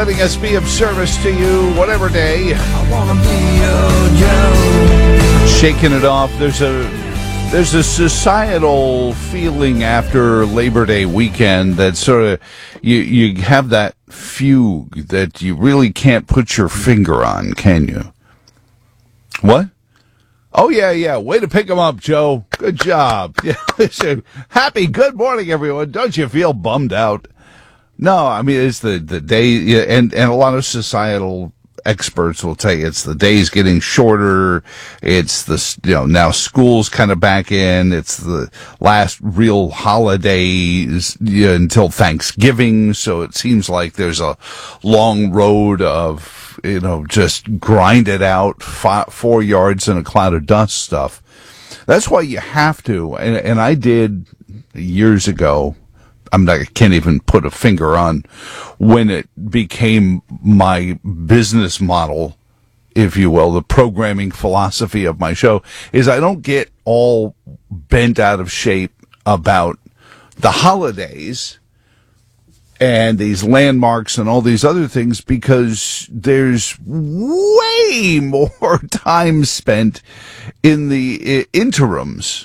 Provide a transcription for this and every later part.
Letting us be of service to you, whatever day. I wanna be your Joe. Shaking it off. There's a societal feeling after Labor Day weekend that sort of you have that fugue that you really can't put your finger on, can you? What? Oh, yeah. Way to pick them up, Joe. Good job. Yeah. Happy good morning, everyone. Don't you feel bummed out? No, I mean, it's the day, and a lot of societal experts will tell you it's the days getting shorter. It's now school's kind of back in. It's the last real holidays until Thanksgiving. So it seems like there's a long road of, just grind it out, 4 yards in a cloud of dust stuff. That's why you have to. And I did years ago. I can't even put a finger on when it became my business model, if you will, the programming philosophy of my show, is I don't get all bent out of shape about the holidays and these landmarks and all these other things, because there's way more time spent in the interims.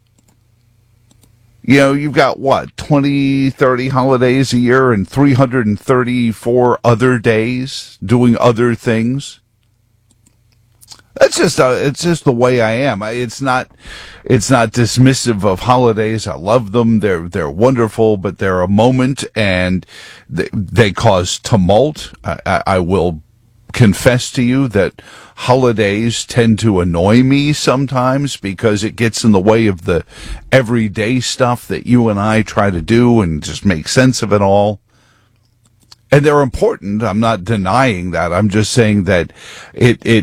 You've got, 20, 30 holidays a year and 334 other days doing other things. It's just the way I am. It's not dismissive of holidays. I love them. They're wonderful, but they're a moment and they cause tumult. I will confess to you that holidays tend to annoy me sometimes because it gets in the way of the everyday stuff that you and I try to do and just make sense of it all. And they're important. I'm not denying that. I'm just saying that it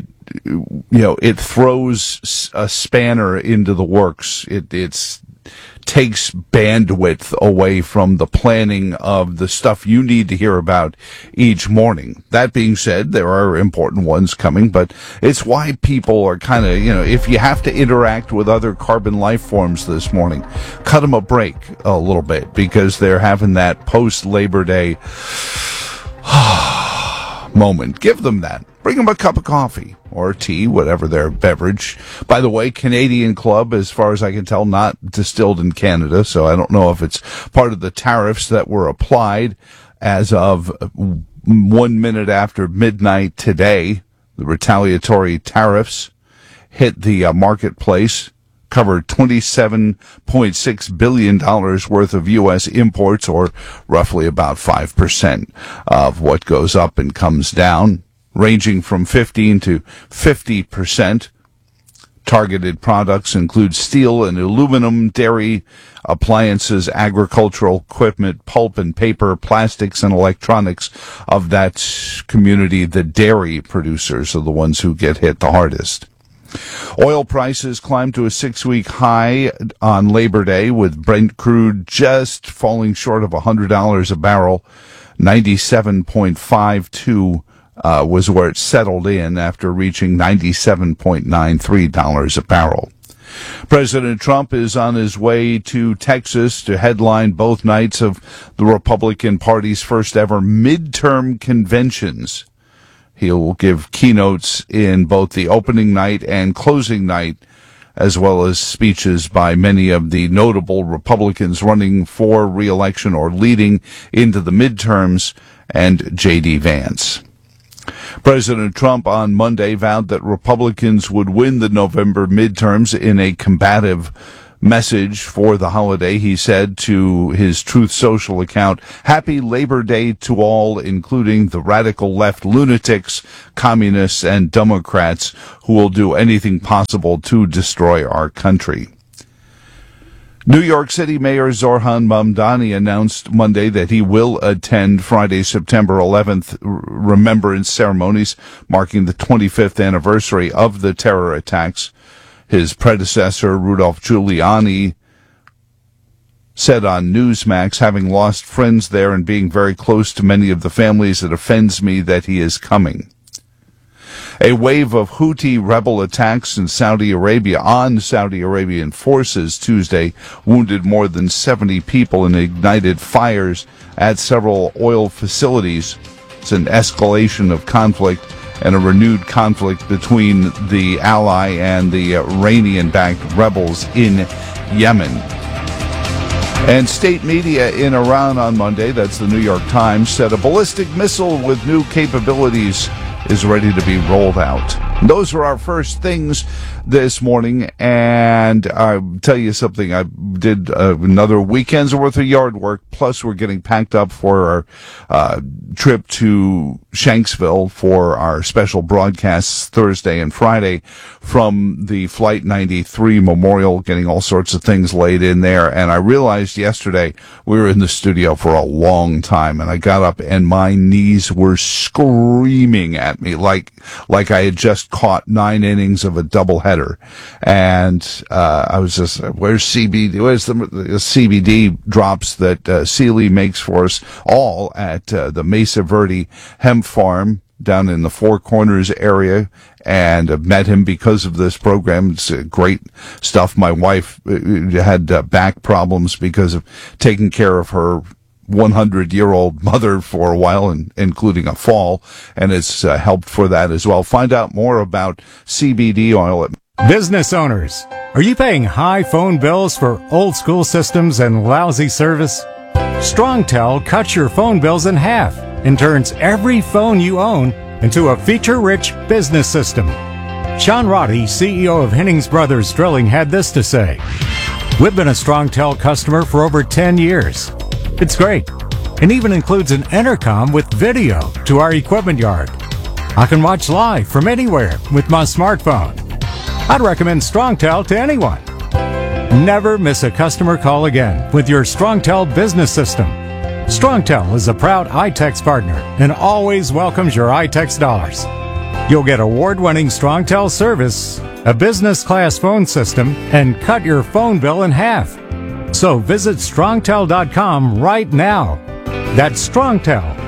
throws a spanner into the works. It takes bandwidth away from the planning of the stuff you need to hear about each morning. That being said, there are important ones coming, but it's why people are kind of, if you have to interact with other carbon life forms this morning, cut them a break a little bit, because they're having that post-Labor Day moment. Give them that. Bring them a cup of coffee or tea, whatever their beverage. By the way, Canadian Club, as far as I can tell, not distilled in Canada, so I don't know if it's part of the tariffs that were applied as of 1 minute after midnight today. The retaliatory tariffs hit the marketplace, covered $27.6 billion worth of U.S. imports, or roughly about 5% of what goes up and comes down, ranging from 15 to 50%. Targeted products include steel and aluminum, dairy, appliances, agricultural equipment, pulp and paper, plastics and electronics. Of that community, the dairy producers are the ones who get hit the hardest. Oil prices climbed to a 6-week high on Labor Day, with Brent crude just falling short of $100 a barrel. 97.52 was where it settled in after reaching $97.93 a barrel. President Trump is on his way to Texas to headline both nights of the Republican Party's first ever midterm conventions. He'll give keynotes in both the opening night and closing night, as well as speeches by many of the notable Republicans running for re-election or leading into the midterms, and J.D. Vance. President Trump on Monday vowed that Republicans would win the November midterms. In a combative message for the holiday, he said to his Truth Social account, "Happy Labor Day to all, including the radical left lunatics, communists, and Democrats who will do anything possible to destroy our country." New York City Mayor Zohran Mamdani announced Monday that he will attend Friday, September 11th remembrance ceremonies marking the 25th anniversary of the terror attacks. His predecessor, Rudolph Giuliani, said on Newsmax, "Having lost friends there and being very close to many of the families, it offends me that he is coming." A wave of Houthi rebel attacks in Saudi Arabia on Saudi Arabian forces Tuesday wounded more than 70 people and ignited fires at several oil facilities. It's an escalation of conflict and a renewed conflict between the ally and the Iranian-backed rebels in Yemen. And state media in Iran on Monday, that's the New York Times, said a ballistic missile with new capabilities is ready to be rolled out. Those are our first things this morning, and I'll tell you something. I did another weekend's worth of yard work, plus we're getting packed up for our trip to Shanksville for our special broadcasts Thursday and Friday from the Flight 93 Memorial, getting all sorts of things laid in there. And I realized yesterday we were in the studio for a long time, and I got up and my knees were screaming at me like I had just caught 9 innings of a doubleheader. And I was just, where's CBD? Where's the CBD drops that Sealy makes for us all at the Mesa Verde Hemp Farm down in the Four Corners area, and met him because of this program. It's great stuff. My wife had back problems because of taking care of her 100-year-old mother for a while, including a fall, and it's helped for that as well. Find out more about CBD oil at Business owners, are you paying high phone bills for old school systems and lousy service? StrongTel cuts your phone bills in half and turns every phone you own into a feature-rich business system. Sean Roddy, CEO of Hennings Brothers Drilling, had this to say: "We've been a StrongTel customer for over 10 years. It's great, and even includes an intercom with video to our equipment yard. I can watch live from anywhere with my smartphone. I'd recommend StrongTel to anyone. Never miss a customer call again with your StrongTel business system. StrongTel is a proud iTex partner and always welcomes your iTex dollars. You'll get award-winning StrongTel service, a business-class phone system, and cut your phone bill in half. So visit StrongTel.com right now. That's StrongTel,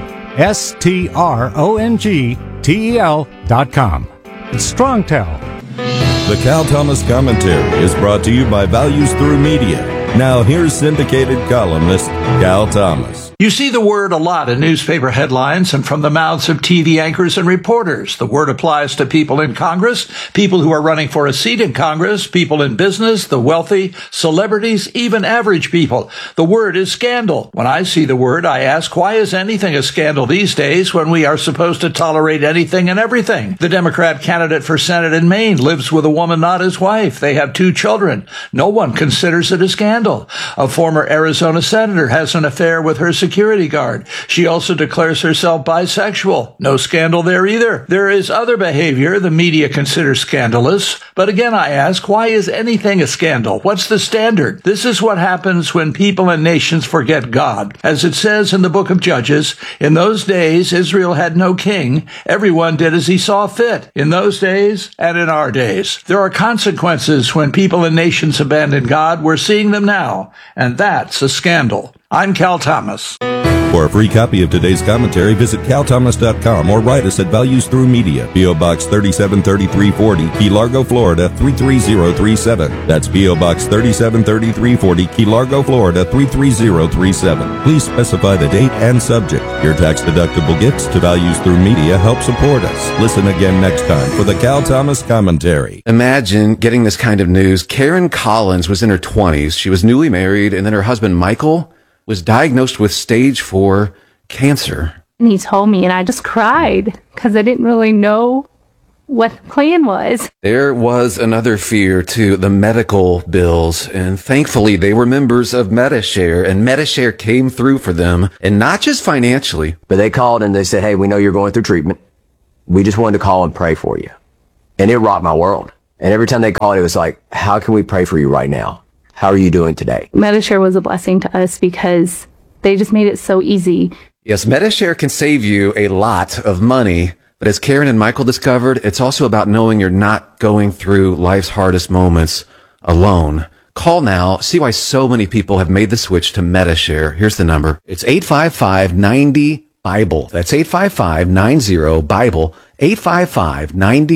StrongTel.com. It's StrongTel." The Cal Thomas Commentary is brought to you by Values Through Media. Now here's syndicated columnist Cal Thomas. You see the word a lot in newspaper headlines and from the mouths of TV anchors and reporters. The word applies to people in Congress, people who are running for a seat in Congress, people in business, the wealthy, celebrities, even average people. The word is scandal. When I see the word, I ask, why is anything a scandal these days when we are supposed to tolerate anything and everything? The Democrat candidate for Senate in Maine lives with a woman not his wife. They have 2 children. No one considers it a scandal. A former Arizona senator has an affair with her security guard. She also declares herself bisexual. No scandal there either. There is other behavior the media considers scandalous. But again, I ask, why is anything a scandal? What's the standard? This is what happens when people and nations forget God. As it says in the book of Judges, in those days, Israel had no king. Everyone did as he saw fit. In those days and in our days. There are consequences when people and nations abandon God. We're seeing them now. And that's a scandal. I'm Cal Thomas. For a free copy of today's commentary, visit calthomas.com or write us at Values Through Media, P.O. Box 373340, Key Largo, Florida 33037. That's P.O. Box 373340, Key Largo, Florida 33037. Please specify the date and subject. Your tax-deductible gifts to Values Through Media help support us. Listen again next time for the Cal Thomas Commentary. Imagine getting this kind of news. Karen Collins was in her 20s. She was newly married, and then her husband, Michael, was diagnosed with stage 4 cancer. And he told me, and I just cried because I didn't really know what the plan was. There was another fear to the medical bills, and thankfully they were members of Medi-Share, and Medi-Share came through for them, and not just financially. But they called and they said, "Hey, we know you're going through treatment. We just wanted to call and pray for you." And it rocked my world. And every time they called, it was like, "How can we pray for you right now? How are you doing today?" Medi-Share was a blessing to us because they just made it so easy. Yes, Medi-Share can save you a lot of money, but as Karen and Michael discovered, it's also about knowing you're not going through life's hardest moments alone. Call now. See why so many people have made the switch to Medi-Share. Here's the number. It's 855-90-BIBLE. That's 855-90-BIBLE. 855-90-BIBLE.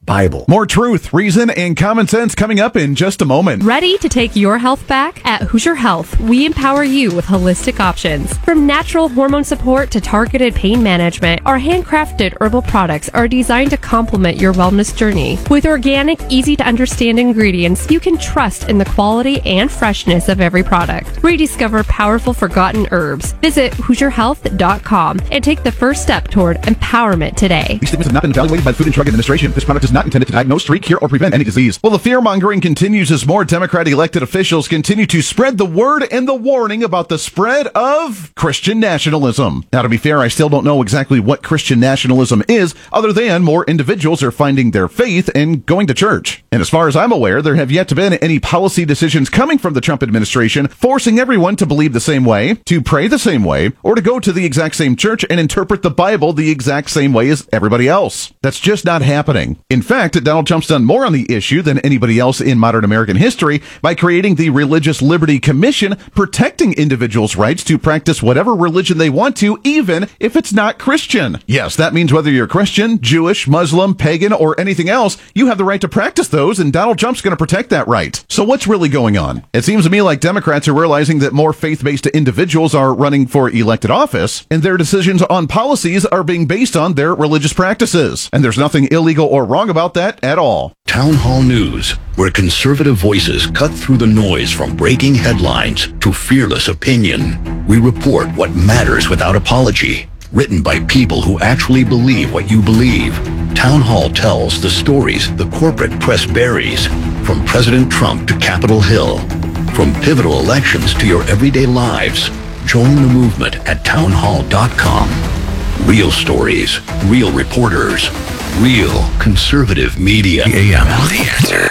Bible. More truth, reason, and common sense coming up in just a moment. Ready to take your health back? At Hoosier Health, we empower you with holistic options. From natural hormone support to targeted pain management, our handcrafted herbal products are designed to complement your wellness journey. With organic, easy-to-understand ingredients, you can trust in the quality and freshness of every product. Rediscover powerful forgotten herbs. Visit HoosierHealth.com and take the first step toward empowerment today. These statements have not been evaluated by the Food and Drug Administration. This product is not intended to diagnose, treat, cure, or prevent any disease. Well, the fear-mongering continues as more Democrat elected officials continue to spread the word and the warning about the spread of Christian nationalism. Now, to be fair, I still don't know exactly what Christian nationalism is, other than more individuals are finding their faith and going to church. And as far as I'm aware, there have yet to been any policy decisions coming from the Trump administration forcing everyone to believe the same way, to pray the same way, or to go to the exact same church and interpret the Bible the exact same way as everybody else. That's just not happening. In fact, Donald Trump's done more on the issue than anybody else in modern American history by creating the Religious Liberty Commission, protecting individuals' rights to practice whatever religion they want to, even if it's not Christian. Yes, that means whether you're Christian, Jewish, Muslim, pagan, or anything else, you have the right to practice those, and Donald Trump's going to protect that right. So what's really going on? It seems to me like Democrats are realizing that more faith-based individuals are running for elected office, and their decisions on policies are being based on their religious practices. And there's nothing illegal or wrong about that at all. Town Hall News, where conservative voices cut through the noise from breaking headlines to fearless opinion. We report what matters without apology. Written by people who actually believe what you believe. Town Hall tells the stories the corporate press buries, from President Trump to Capitol Hill, from pivotal elections to your everyday lives. Join the movement at townhall.com. Real stories, real reporters, real conservative media. AM. The Answer.